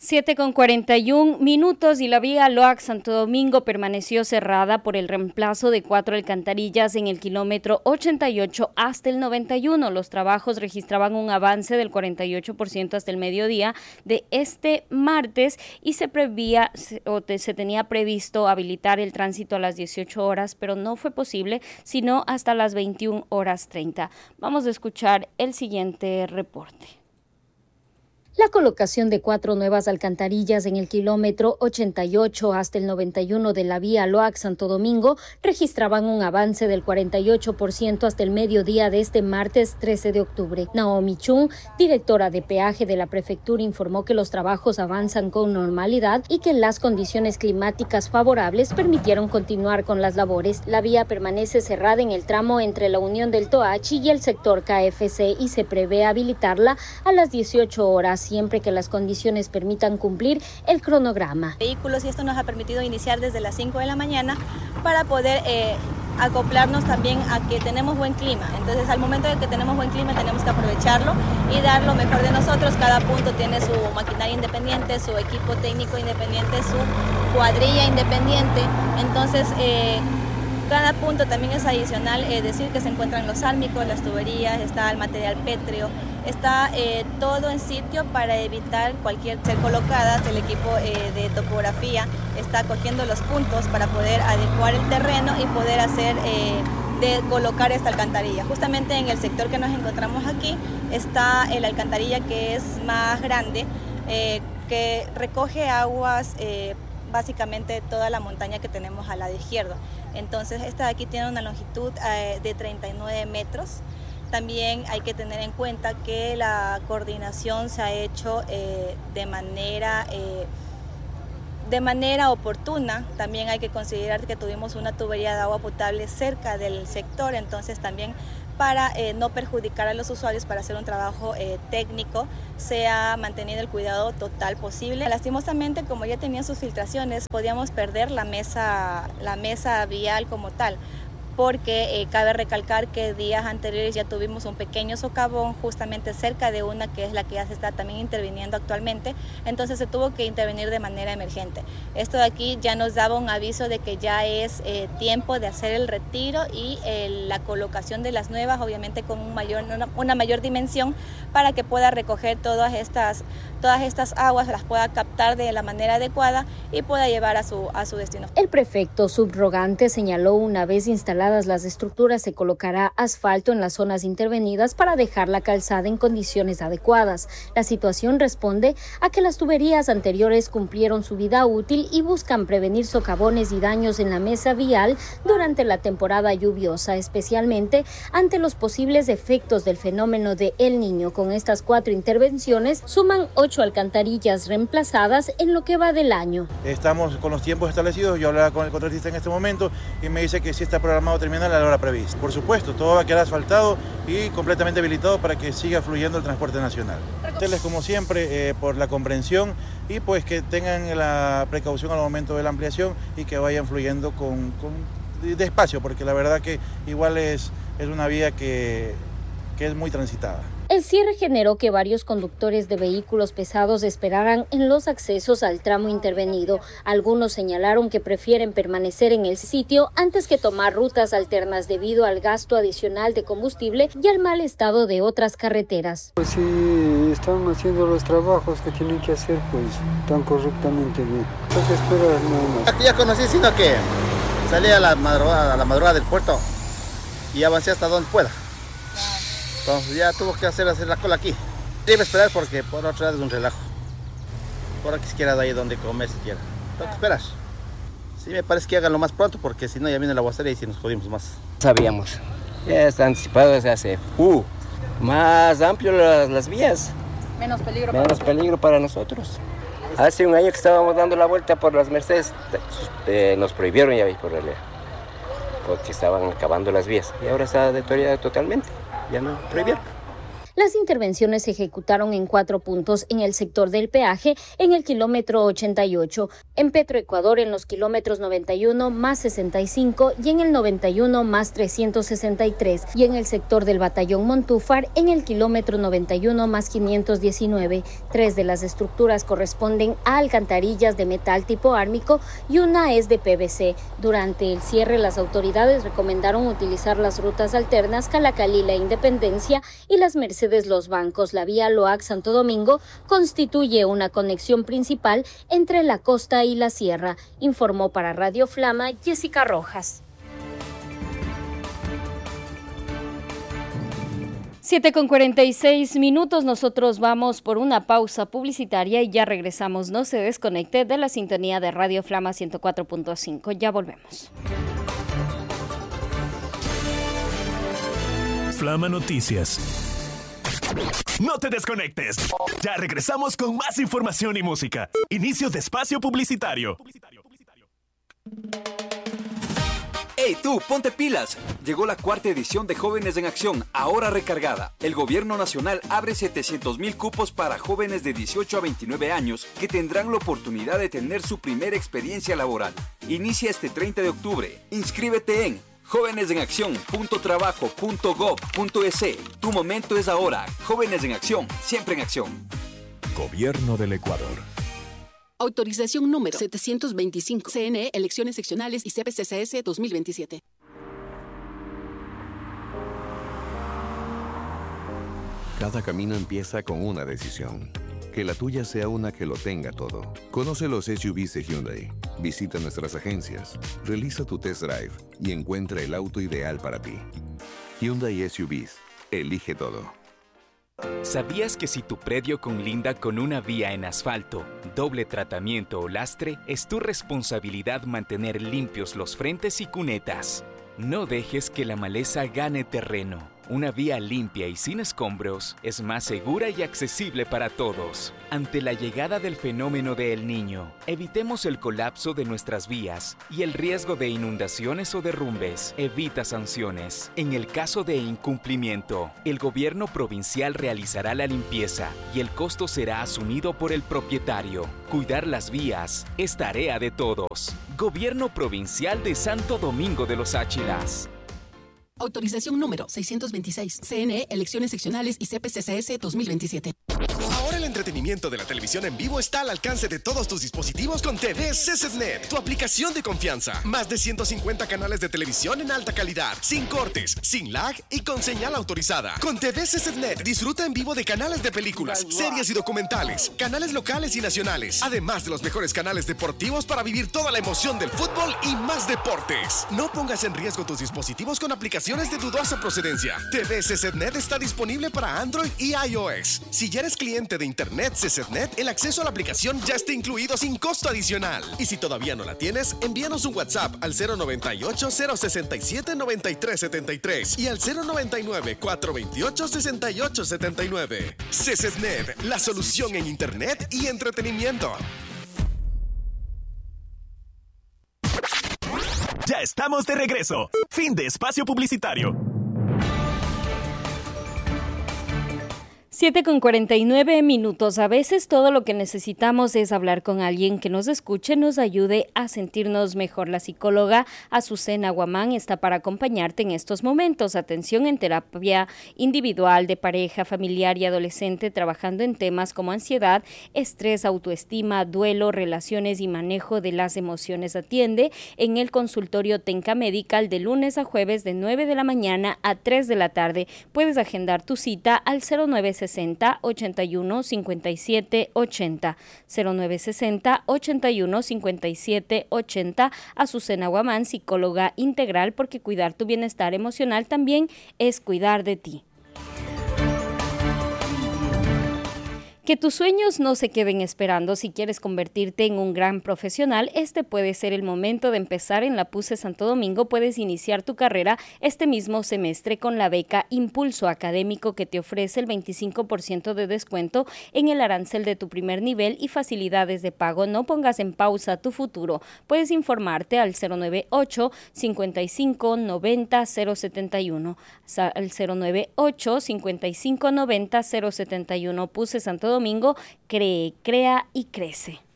7:41 y la vía Loac-Santo Domingo permaneció cerrada por el reemplazo de 4 alcantarillas en el kilómetro 88 hasta el 91. Los trabajos registraban un avance del 48% hasta el mediodía de este martes y se tenía previsto habilitar el tránsito a las 18 horas, pero no fue posible, sino hasta las 21:30. Vamos a escuchar el siguiente reporte. La colocación de 4 nuevas alcantarillas en el kilómetro 88 hasta el 91 de la vía Loac-Santo Domingo registraban un avance del 48% hasta el mediodía de este martes 13 de octubre. Naomi Chung, directora de peaje de la prefectura, informó que los trabajos avanzan con normalidad y que las condiciones climáticas favorables permitieron continuar con las labores. La vía permanece cerrada en el tramo entre la Unión del Toachi y el sector KFC y se prevé habilitarla a las 18 horas. Siempre que las condiciones permitan cumplir el cronograma. Vehículos, y esto nos ha permitido iniciar desde las 5 de la mañana para poder acoplarnos también a que tenemos buen clima. Entonces, al momento de que tenemos buen clima, tenemos que aprovecharlo y dar lo mejor de nosotros. Cada punto tiene su maquinaria independiente, su equipo técnico independiente, su cuadrilla independiente. Entonces, cada punto también es adicional decir que se encuentran los sálmicos, las tuberías, está el material pétreo, está todo en sitio para evitar cualquier ser colocadas. El equipo de topografía está cogiendo los puntos para poder adecuar el terreno y poder hacer de colocar esta alcantarilla. Justamente en el sector que nos encontramos aquí está la alcantarilla que es más grande, que recoge aguas básicamente toda la montaña que tenemos al lado izquierdo. Entonces esta de aquí tiene una longitud de 39 metros. También hay que tener en cuenta que la coordinación se ha hecho de manera oportuna. También hay que considerar que tuvimos una tubería de agua potable cerca del sector, entonces también para no perjudicar a los usuarios, para hacer un trabajo técnico, se ha mantenido el cuidado total posible. Lastimosamente, como ya tenían sus filtraciones, podíamos perder la mesa vial como tal, porque cabe recalcar que días anteriores ya tuvimos un pequeño socavón justamente cerca de una que es la que ya se está también interviniendo actualmente, entonces se tuvo que intervenir de manera emergente. Esto de aquí ya nos daba un aviso de que ya es tiempo de hacer el retiro y la colocación de las nuevas, obviamente con una mayor dimensión para que pueda recoger todas estas aguas, las pueda captar de la manera adecuada y pueda llevar a su destino. El prefecto subrogante señaló, una vez instaladas las estructuras se colocará asfalto en las zonas intervenidas para dejar la calzada en condiciones adecuadas. La situación responde a que las tuberías anteriores cumplieron su vida útil y buscan prevenir socavones y daños en la mesa vial durante la temporada lluviosa, especialmente ante los posibles efectos del fenómeno de El Niño. Con estas 4 intervenciones suman 8 alcantarillas reemplazadas en lo que va del año. Estamos con los tiempos establecidos. Yo hablaba con el contratista en este momento y me dice que sí está programado terminar a la hora prevista. Por supuesto, todo va a quedar asfaltado y completamente habilitado para que siga fluyendo el transporte nacional. Agradecerles como siempre por la comprensión y pues que tengan la precaución al momento de la ampliación y que vayan fluyendo con despacio, porque la verdad que igual es una vía que es muy transitada. El cierre generó que varios conductores de vehículos pesados esperaran en los accesos al tramo intervenido. Algunos señalaron que prefieren permanecer en el sitio antes que tomar rutas alternas debido al gasto adicional de combustible y al mal estado de otras carreteras. Pues si están haciendo los trabajos que tienen que hacer, pues tan correctamente bien. Hay que esperar nada más. Aquí ya conocí, sino que salí a la madrugada del puerto y avancé hasta donde pueda. Entonces ya tuvo que hacer la cola aquí. Debe esperar porque por otro lado es un relajo. Por aquí siquiera de ahí donde comer siquiera. Tengo que esperar. Sí, me parece que hagan lo más pronto porque si no ya viene el aguacero y si nos jodimos más. Sabíamos, ya está anticipado desde hace más amplio las vías. Menos peligro para nosotros. Hace un año que estábamos dando la vuelta por las Mercedes, nos prohibieron ya por realidad, porque estaban acabando las vías y ahora está deteriorada totalmente. Ya no prohibieron. Las intervenciones se ejecutaron en 4 puntos en el sector del peaje, en el kilómetro 88, en Petroecuador en los kilómetros 91 más 65 y en el 91 más 363, y en el sector del batallón Montúfar en el kilómetro 91 más 519. 3 de las estructuras corresponden a alcantarillas de metal tipo ármico y una es de PVC. Durante el cierre, las autoridades recomendaron utilizar las rutas alternas Calacalí, La Independencia y Las Mercedes, Los Bancos. La vía Loac Santo Domingo constituye una conexión principal entre la costa y la sierra, informó para Radio Flama Jessica Rojas. 7:46, nosotros vamos por una pausa publicitaria y ya regresamos. No se desconecte de la sintonía de Radio Flama 104.5. Ya volvemos. Flama Noticias. No te desconectes. Ya regresamos con más información y música. Inicio de espacio publicitario. ¡Hey tú, ponte pilas! Llegó la 4ª edición de Jóvenes en Acción, ahora recargada. El gobierno nacional abre 700,000 cupos para jóvenes de 18 a 29 años que tendrán la oportunidad de tener su primera experiencia laboral. Inicia este 30 de octubre. Inscríbete en jóvenesenaccion.trabajo.gov.es. Tu momento es ahora. Jóvenes en Acción, siempre en acción. Gobierno del Ecuador. Autorización número 725. CNE, Elecciones Seccionales y CPCCS 2027. Cada camino empieza con una decisión. Que la tuya sea una que lo tenga todo. Conoce los SUVs de Hyundai. Visita nuestras agencias, realiza tu test drive y encuentra el auto ideal para ti. Hyundai SUVs. Elige todo. ¿Sabías que si tu predio colinda con una vía en asfalto, doble tratamiento o lastre, es tu responsabilidad mantener limpios los frentes y cunetas? No dejes que la maleza gane terreno. Una vía limpia y sin escombros es más segura y accesible para todos. Ante la llegada del fenómeno de El Niño, evitemos el colapso de nuestras vías y el riesgo de inundaciones o derrumbes. Evita sanciones. En el caso de incumplimiento, el gobierno provincial realizará la limpieza y el costo será asumido por el propietario. Cuidar las vías es tarea de todos. Gobierno Provincial de Santo Domingo de los Áchilas. Autorización número 626. CNE, Elecciones Seccionales y CPCCS 2027. Ahora el entretenimiento de la televisión en vivo está al alcance de todos tus dispositivos con TV CCTNet, tu aplicación de confianza. Más de 150 canales de televisión en alta calidad, sin cortes, sin lag y con señal autorizada. Con TV CCTNet disfruta en vivo de canales de películas, series y documentales, canales locales y nacionales, además de los mejores canales deportivos para vivir toda la emoción del fútbol y más deportes. No pongas en riesgo tus dispositivos con aplicaciones de dudosa procedencia. TV CCTNet está disponible para Android y iOS. Si ya eres cliente de Internet CCTNet, el acceso a la aplicación ya está incluido sin costo adicional. Y si todavía no la tienes, envíanos un WhatsApp al 098-067-9373 y al 099-428-6879. CCTNet, la solución en Internet y entretenimiento. Ya estamos de regreso. Fin de espacio publicitario. 7:49. A veces todo lo que necesitamos es hablar con alguien que nos escuche, nos ayude a sentirnos mejor. La psicóloga Azucena Guamán está para acompañarte en estos momentos. Atención en terapia individual, de pareja, familiar y adolescente, trabajando en temas como ansiedad, estrés, autoestima, duelo, relaciones y manejo de las emociones. Atiende en el consultorio Tenca Medical de lunes a jueves de 9 de la mañana a 3 de la tarde. Puedes agendar tu cita al 0960 81 57 80 0960 81 57 80. Azucena Guamán, psicóloga integral, porque cuidar tu bienestar emocional también es cuidar de ti. Que tus sueños no se queden esperando. Si quieres convertirte en un gran profesional, este puede ser el momento de empezar en la PUCE Santo Domingo. Puedes iniciar tu carrera este mismo semestre con la beca Impulso Académico, que te ofrece el 25% de descuento en el arancel de tu primer nivel y facilidades de pago. No pongas en pausa tu futuro. Puedes informarte al 098-5590-071. Al 098-5590-071. PUCE Santo Domingo, cree, crea y crece.